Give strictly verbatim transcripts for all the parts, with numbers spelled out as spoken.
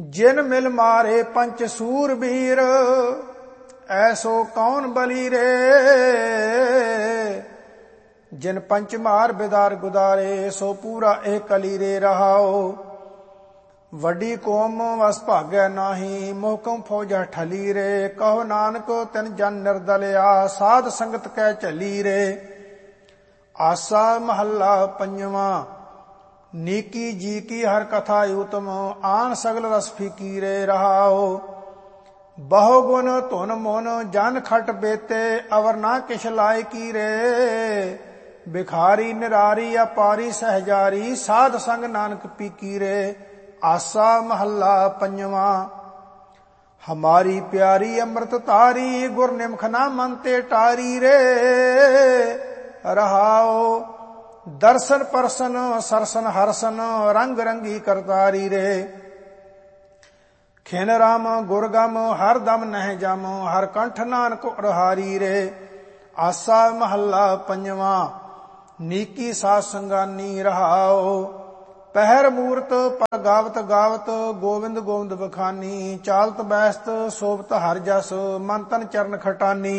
जिन मिल मारे पंच सूरबीर, ऐसो कौन बली रे। जिन पंच मार बिदार गुदारे, सो पूरा एक कली रे रहाओ। वड्डी कोम वस भाग्य नाही, मोहकम फौजा ठली रे। कहो नानक तिन जन निर्दलिया, साध संगत कै झली रे। आसा महला पंजवा। नीकी जी की हर कथा उत्तम, आन सगल रस फीकी रे रहाओ। बहु गुण धुन मुन जन खट बेते, अवर ना किश लायकी रे। भिखारी निरारी अपारी सहजारी, साध संग नानक पीकी रे। आसा महला पंजवा। हमारी प्यारी अमृत तारी, गुर निमख ना मन ते टारी रे रहाओ। दर्शन परसन सरसन हरसन, रंग रंगी करतारी रे। खिन राम गुरगम हर दम नह जम, हर कंठ नानक उरहारी रे। आसा महला पंजवा। नीकी साध संगानी रहाओ। पहर मूरत पर गावत गावत, गोविंद गोविंद बखानी। चालत बैसत सोबत हर जस, मन तन चरण खटानी।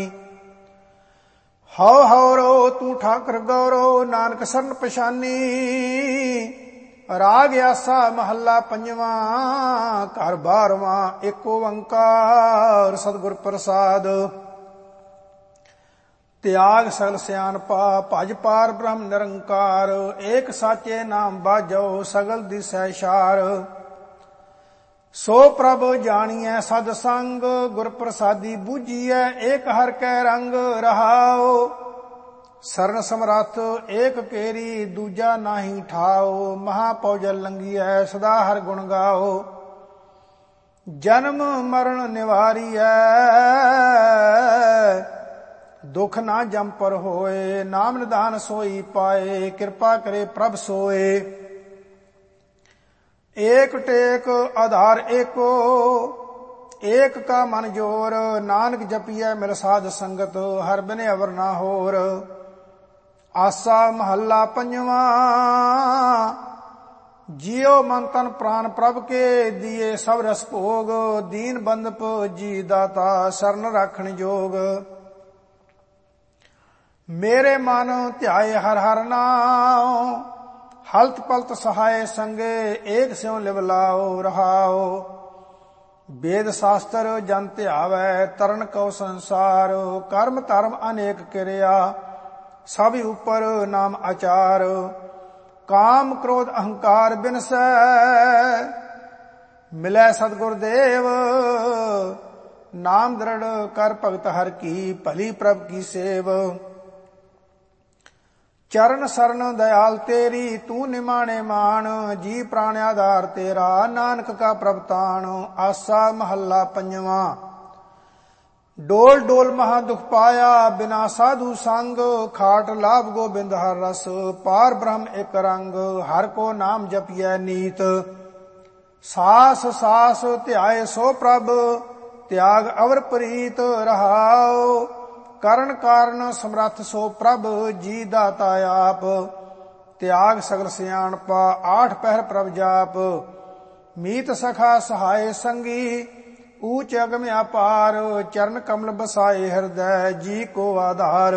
हौ हौ रो तू ठाकर गौरो, नानक सरन पछानी। राग आसा महला पंजवा। घर बारवा। एक ओंकार सतगुर प्रसाद। त्याग सगल सियानपा, भज पार ब्रह्म निरंकार। एक साचे नाम बाजो, सगल दिसै शार। सो प्रभ जानिए सद संग, गुर प्रसादी बूझिए एक हर कै रंग रहाओ। सरन समरथ एक केरी, दूजा नाही ठाओ। महापौजल लंघिए सदा हर गुण गाओ। जन्म मरण निवारिए, दुख ना जम पर होए। नाम निदान सोई पाए, कृपा करे प्रभ सोए। एक टेक आधार एको, एक का मन जोर। नानक जपिए मिल साध संगत, हर बिने अवर ना होर। आसा महला पंजवा। जियो मन तन प्राण प्रभ के, दिए सब रस भोग। दीन बंदप जी दाता, शरण राखण जोग। मेरे मन ध्याए हर हर नाम, हलत पलत सहाय संगे। एक स्यों लिव लाओ रहाओ। वेद शास्त्र जन ध्यावै, तरन को संसार। कर्म धर्म अनेक किरिया, सब ऊपर नाम आचार। काम क्रोध अहंकार बिनसै, मिलै सतगुर देव। नाम दृढ़ कर भगत हर की, भली प्रभ की सेव। चरण सरन दयाल तेरी, तू निमाणे मान। जी प्राण आधार तेरा, नानक का प्रभतान। आसा महला पंजवा। डोल डोल महा दुख पाया, बिना साधु संग। खाट लाभ गोबिंद हर रस, पार ब्रह्म एक रंग। हर को नाम जपिए नीत, सास सास ध्याय सो प्रभ। त्याग अवर प्रीत रहाओ। करण कारण समरथ सो प्रभ, जी दाता आप। त्याग सगल सियाणपा, आठ पहर प्रभ जाप। मीत सखा सहाय संगी, ऊंच अगम अपार। चरण कमल बसाए हृदय, जी को आधार।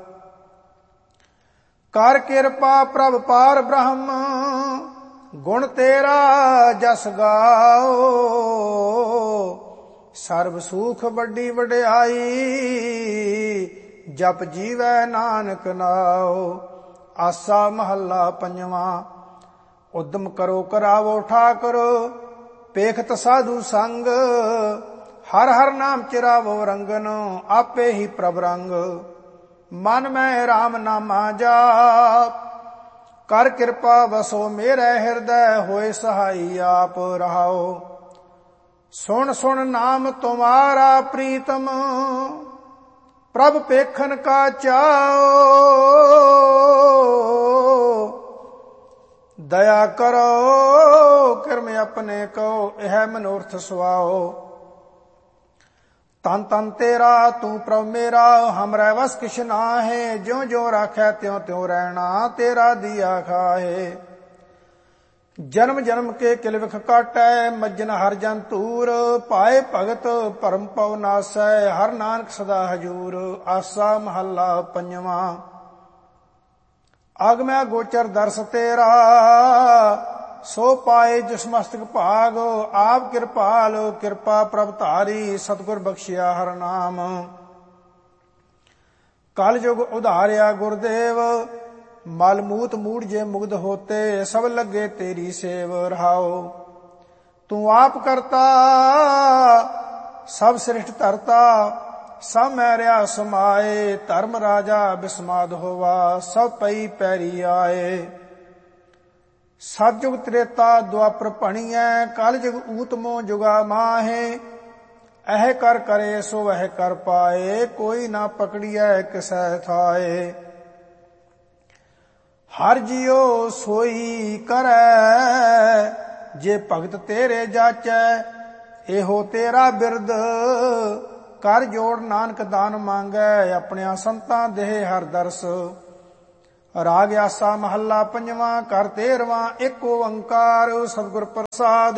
कर कृपा प्रभ पार ब्रह्म, गुण तेरा जस गाओ। सर्व सुख बड़ी वड्याई, जप जीवै नानक नाओ। आसा महला पंजवा। उद्यम करो करावो ठाकर, पेखत साधु संग। हर हर नाम चिरावो रंगन, आपे ही प्रभ रंग। मन में राम नामा जाप, कर कृपा बसो मेरे हृदय। होए सहाई आप रहाओ। सुन सुन नाम तुम्हारा प्रीतम, प्रभ पेखन का चाओ। दया करो किरम अपने को, यह मनोरथ सुआओ। तन तन तेरा तू प्रभ मेरा, हमरे वस किछ नाहे। ज्यों ज्यों राखै त्यों त्यों रहना, तेरा दिया खाहे। ਜਨਮ ਜਨਮ ਕੇ ਕਿਲਵਿਖ ਕਾਟੈ, ਮੱਜਨ ਹਰ ਜਨ ਧੂਰ, ਪਾਏ ਭਗਤ ਭਰਮ ਪਉ ਨਾਸੈ, ਹਰ ਨਾਨਕ ਸਦਾ ਹਜੂਰ। ਆਸਾ ਮਹੱਲਾ ਪੰਜਵਾਂ। ਆਗਮੈ ਗੋਚਰ ਦਰਸ ਤੇਰਾ, ਸੋ ਪਾਏ ਜਿਸ ਮਸਤਕ ਭਾਗ, ਆਪ ਕਿਰਪਾਲ ਕਿਰਪਾ ਪ੍ਰਭ ਧਾਰੀ, ਸਤਿਗੁਰ ਬਖਸ਼ਿਆ ਹਰ ਨਾਮ। ਕਲ ਯੁਗ ਉਧਾਰਿਆ ਗੁਰਦੇਵ, ਮਲ ਮੂਤ ਮੂੜ ਜੇ ਮੁਗਧ ਹੋਤੇ, ਸਭ ਲੱਗੇ ਤੇਰੀ ਸੇਵ ਰਹਾਓ। ਤੂੰ ਆਪ ਕਰਤਾ ਸਭ ਸ੍ਰਿਸ਼ਟ ਧਰਤਾ, ਸਭ ਮੈਂ ਰਿਆ ਸਮਾਏ, ਧਰਮ ਰਾਜਾ ਬਿਸਮਾਦ ਹੋਵਾ, ਸਭ ਪਈ ਪੈਰੀ ਆਏ। ਸਤਿਯੁਗ ਤ੍ਰੇਤਾ ਦੁਆਪਰ ਭਣੀਐ, ਕਲ ਯੁਗ ਊਤਮੋ ਜੁਗਾ ਮਾਹੇ, ਇਹ ਕਰ ਕਰੇ ਸੋ ਵਹ ਕਰ ਪਾਏ, ਕੋਈ ਨਾ ਪਕੜੀਐ ਕਿਸੈ ਥਾਏ। ਹਰ ਜਿਉ ਸੋਈ ਕਰੈ, ਜੇ ਭਗਤ ਤੇਰੇ ਜਾਚੈ, ਇਹੋ ਤੇਰਾ ਬਿਰਦ, ਕਰ ਜੋੜ ਨਾਨਕ ਦਾਨ ਮੰਗੈ, ਆਪਣਿਆਂ ਸੰਤਾਂ ਦੇਹ ਹਰ ਦਰਸ। ਰਾਗ ਆਸਾ ਮਹੱਲਾ ਪੰਜਵਾਂ। ਕਰ ਤੇਰਵਾਂ। ਇੱਕ ਓੰਕਾਰ ਸਤਿਗੁਰ ਪ੍ਰਸਾਦ।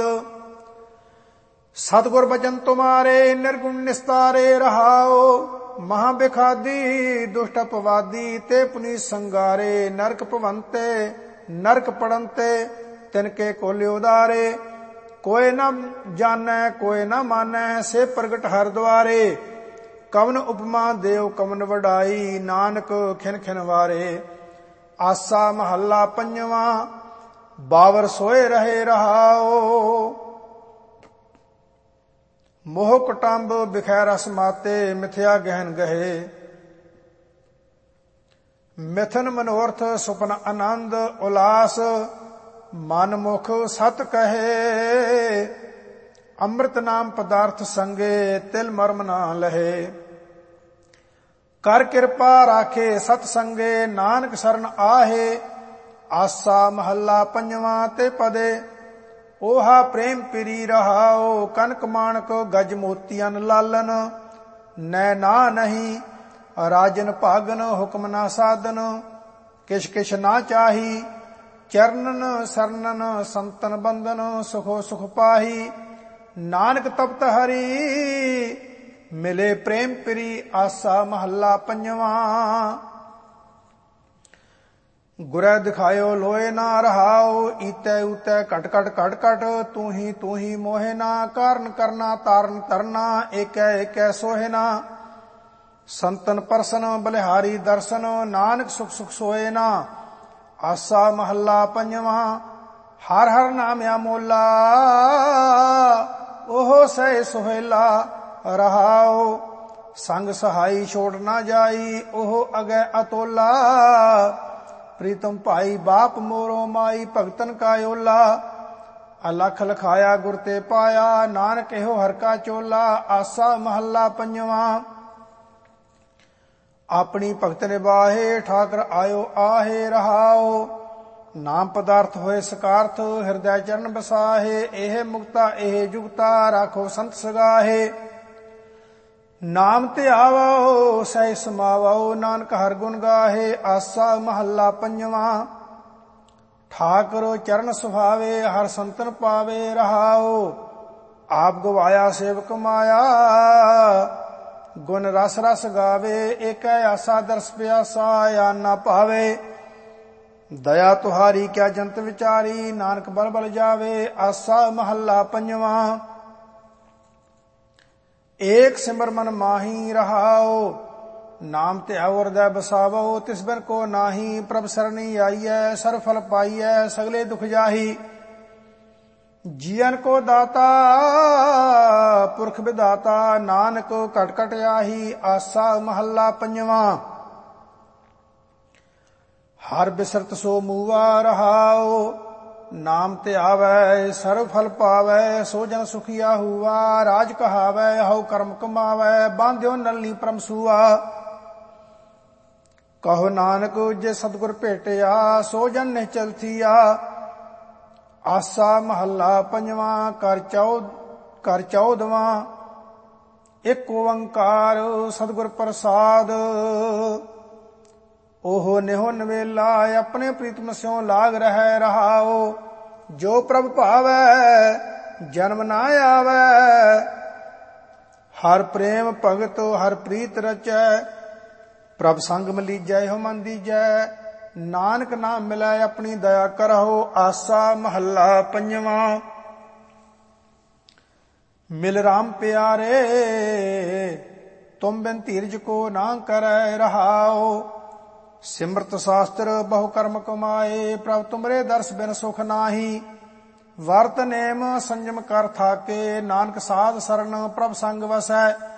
ਸਤਿਗੁਰ ਬਚਨ ਤੁਮਾਰੇ, ਨਿਰਗੁਣ ਨਿਸਤਾਰੇ ਰਹਾਓ। ਮਹਾ ਬਿਖਾਦੀ ਦੁਸ਼ਟ ਅਪਵਾਦੀ, ਤੇ ਪੁਨੀਤ ਸੰਗਾਰੇ। ਨਰਕ ਭਵੰਤੇ ਨਰਕ ਪੜੰਤੇ, ਤਿਨਕੇ ਕੋਲਿ ਉਦਾਰੇ। ਕੋਇ ਨ ਜਾਣੈ ਕੋਇ ਨ ਮਾਨੈ, ਸੇ ਪ੍ਰਗਟ ਹਰ ਦੁਆਰੇ। ਕਵਨ ਉਪਮਾ ਦੇਵ ਕਵਨ ਵਡਾਈ, ਨਾਨਕ ਖਿਨ ਖਿਨ ਵਾਰੇ। ਆਸਾ ਮਹੱਲਾ ਪੰਜਵਾਂ। ਬਾਵਰ ਸੋਏ ਰਹੇ ਰਹਾਓ। ਮੋਹ ਕਟੰਬ ਬਿਖੈ ਰਸ ਮਾਤੇ, ਮਿਥਿਆ ਗਹਿਨ ਗਹੇ। ਮਿਥਨ ਮਨੋਰਥ ਸੁਪਨ ਆਨੰਦ, ਉਲਾਸ ਮਨ ਮੁਖ ਸਤ ਕਹੇ। ਅੰਮ੍ਰਿਤ ਨਾਮ ਪਦਾਰਥ ਸੰਗੇ, ਤਿਲ ਮਰਮ ਨਾ ਲਹੇ। ਕਰ ਕਿਰਪਾ ਰਾਖੇ ਸਤ ਸੰਗੇ, ਨਾਨਕ ਸਰਨ ਆਹੇ। ਆਸਾ ਮਹੱਲਾ ਪੰਜਵਾਂ। ਤੇ ਪਦੇ ਓਹਾ ਪ੍ਰੇਮ ਪਿਰੀ ਰਹਾਓ। ਕਨਕ ਮਾਣਕ ਗਜ ਮੋਤੀਆਂ ਲਾਲਨ, ਨੈ ਨਾ ਨਹੀਂ ਰਾਜਨ ਭਾਗਨ, ਹੁਕਮ ਨਾ ਸਾਧਨ। ਕਿਛ ਕਿਛ ਨਾ ਚਾਹੀ, ਚਰਨਨ ਸਰਨਨ ਸੰਤਨ ਬੰਦਨ, ਸੁਖੋ ਸੁਖ ਪਾਹੀ। ਨਾਨਕ ਤਪਤ ਹਰੀ, ਮਿਲੇ ਪ੍ਰੇਮ ਪਿਰੀ। ਆਸਾ ਮਹੱਲਾ ਪੰਜਵਾਂ। ਗੁਰੈ ਦਿਖਾਇਓ ਲੋਏ ਨਾ ਰਹਾਓ, ਈਤੈ ਊਤੈ ਘਟ ਘਟ ਘਟ ਘਟ। ਤੂੰ ਹੀ ਤੂੰ ਹੀ ਮੋਹਿ ਨਾ, ਕਾਰਨ ਕਰਨਾ ਤਾਰਨ ਤਰਨਾ। ਏਕੈ ਏਕੈ ਸੋਹਿ ਨਾ, ਸੰਤਨ ਪਰਸਨ ਬਲਿਹਾਰੀ ਦਰਸ਼ਨ। ਨਾਨਕ ਸੁਖ ਸੁਖ ਸੋਏ ਨਾ। ਆਸਾ ਮਹੱਲਾ ਪੰਜਵਾਂ। ਹਰ ਹਰ ਨਾਮ ਅਮੋਲਾ, ਉਹ ਸਹਿ ਸੁਹੇਲਾ ਰਹਾਓ। ਸੰਗ ਸਹਾਈ ਛੋੜ ਨਾ ਜਾਈ, ਉਹ ਅਗੈ ਅਤੋਲਾ। ਪ੍ਰੀਤਮ ਭਾਈ ਬਾਪ ਮੋਰੋ ਮਾਈ, ਭਗਤਨ ਕਾ ਓਲਾ। ਅਲਖ ਲਖਾਇਆ ਗੁਰ ਤੇ ਪਾਇਆ, ਨਾਨਕ ਇਹੋ ਹਰ ਕਾ ਚੋਲਾ। ਆਸਾ ਮਹੱਲਾ ਪੰਜਵਾਂ। ਆਪਣੀ ਭਗਤ ਨਿਬਾਹੇ, ਠਾਕਰ ਆਇਓ ਆਹੇ ਰਹਾਓ। ਨਾਮ ਪਦਾਰਥ ਹੋਏ ਸਕਾਰਥ, ਹਿਰਦੈ ਚਰਨ ਬਸਾਹੇ। ਇਹ ਮੁਕਤਾ ਇਹ ਜੁਗਤਾ, ਰਾਖੋ ਸੰਤ ਸਗਾਹੇ। ਨਾਮ ਤੇ ਆਵੋ ਸਹਿ ਸਮਾਵੋ, ਨਾਨਕ ਹਰ ਗੁਣ ਗਾਹੇ। ਆਸਾ ਮਹੱਲਾ ਪੰਜਵਾਂ। ਠਾਕੁਰ ਚਰਨ ਸੁਭਾਵੇ, ਹਰ ਸੰਤਨ ਪਾਵੇ ਰਹਾਓ। ਆਪ ਗਵਾਇਆ ਸੇਵਕ ਮਾਇਆ, ਗੁਣ ਰਸ ਰਸ ਗਾਵੇ। ਏਕੈ ਆਸਾ ਦਰਸ ਪਿਆਸਾ, ਆਨ ਨਾ ਭਾਵੇ। ਦਇਆ ਤੁਹਾਰੀ ਕਿਆ ਜੰਤ ਵਿਚਾਰੀ, ਨਾਨਕ ਬਲ ਬਲ ਜਾਵੇ। ਆਸਾ ਮਹੱਲਾ ਪੰਜਵਾਂ। ਏਕ ਸਿਮਰ ਮਨ ਮਾਹੀ ਰਹਾਓ। ਨਾਮ ਧਿਆਓ ਹਿਰਦੈ ਬਸਾਵੋ, ਤਿਸ ਬਿਨ ਕੋ ਨਾਹੀ। ਪ੍ਰਭ ਸਰਣੀ ਆਈਐ, ਸਰ ਫਲ ਪਾਈਐ, ਸਗਲੇ ਦੁਖ ਜਾਹੀ। ਜੀਵਨ ਕੋ ਦਾਤਾ ਪੁਰਖ ਵਿਦਾਤਾ, ਨਾਨਕ ਘਟ ਘਟ ਆਹੀ। ਆਸਾ ਮਹੱਲਾ ਪੰਜਵਾਂ। ਹਰ ਬਿਸਰਤ ਸੋ ਮੂਆ ਰਹਾਓ। ਨਾਮ ਤੇ ਆਵੈ ਸਰਬ ਫਲ ਪਾਵੈ, ਸੋ ਜਨ ਸੁਖੀਆ ਹੂਆ। ਰਾਜ ਕਹਾਵੈ ਹਉ ਕਰਮ ਕਮਾਵੈ, ਬਾਂਧਿਓ ਨਲਨੀ ਪਰਮ ਸੂਆ। ਕਹੋ ਨਾਨਕ ਜੇ ਸਤਿਗੁਰ ਭੇਟਿਆ, ਸੋ ਜਨ ਨਿਹਚਲ ਥੀਆ। ਆਸਾ ਮਹੱਲਾ ਪੰਜਵਾਂ। ਕਰ ਚੌ ਕਰ ਚੌਦਵਾਂ। ਇੱਕ ਓੰਕਾਰ ਸਤਿਗੁਰ ਪ੍ਰਸਾਦ। ਉਹ ਨਿਹੋ ਨਵੇਲਾ, ਆਪਣੇ ਪ੍ਰੀਤਮ ਸਿਉ ਲਾਗ ਰਹਿ ਰਹਾਓ। ਜੋ ਪ੍ਰਭ ਭਾਵੈ ਜਨਮ ਨਾ ਆਵੈ। ਹਰ ਪ੍ਰੇਮ ਭਗਤ ਹਰ ਪ੍ਰੀਤ ਰਚੈ ਪ੍ਰਭ ਸੰਗ ਮਲੀਜੈ ਹੋ ਮਨ ਦੀਜੈ। ਨਾਨਕ ਨਾਮ ਮਿਲੈ ਆਪਣੀ ਦਇਆ ਕਰਹੁ ਆਸਾ ਮਹੱਲਾ ਪੰਜਵਾਂ। ਮਿਲ ਰਾਮ ਪਿਆਰੇ ਤੁਮ ਬਿਨ ਧੀਰਜ ਕੋ ਨਾ ਕਰੈ ਰਹਾਉ। ਸਿਮਰਤ ਸ਼ਾਸਤਰ ਬਹੁ ਕਰਮ ਕਮਾਏ ਪ੍ਰਭ ਤੁਮਰੇ ਦਰਸ ਬਿਨ ਸੁਖ ਨਾਹੀ। ਵਰਤ ਨੇਮ ਸੰਜਮ ਕਰ ਥਾਕੇ ਨਾਨਕ ਸਾਧ ਸਰਨ ਪ੍ਰਭ ਸੰਗ ਵਸੈ।